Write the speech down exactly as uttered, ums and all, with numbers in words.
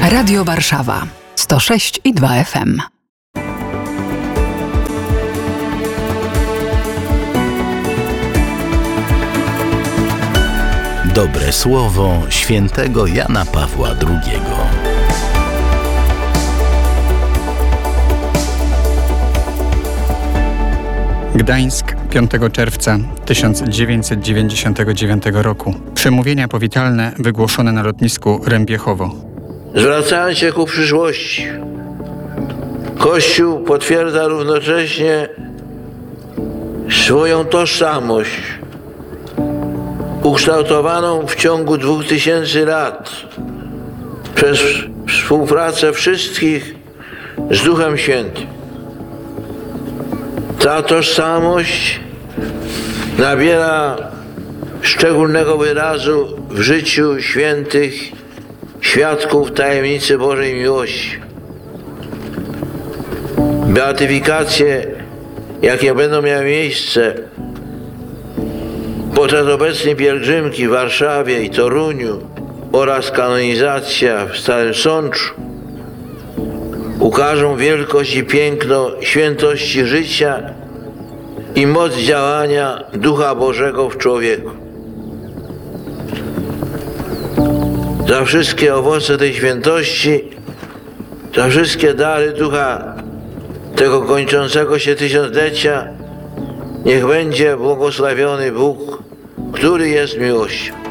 Radio Warszawa sto sześć i dwa F M. Dobre słowo świętego Jana Pawła drugiego. Gdańsk, piątego czerwca tysiąc dziewięćset dziewięćdziesiątego dziewiątego roku. Przemówienia powitalne wygłoszone na lotnisku Rębiechowo. Zwracając się ku przyszłości, Kościół potwierdza równocześnie swoją tożsamość, ukształtowaną w ciągu dwóch tysięcy lat przez współpracę wszystkich z Duchem Świętym. Ta tożsamość nabiera szczególnego wyrazu w życiu świętych świadków tajemnicy Bożej miłości. Beatyfikacje, jakie będą miały miejsce podczas obecnej pielgrzymki w Warszawie i Toruniu oraz kanonizacja w Starym Sączu, ukażą wielkość i piękno świętości życia i moc działania Ducha Bożego w człowieku. Za wszystkie owoce tej świętości, za wszystkie dary Ducha tego kończącego się tysiąclecia, niech będzie błogosławiony Bóg, który jest miłością.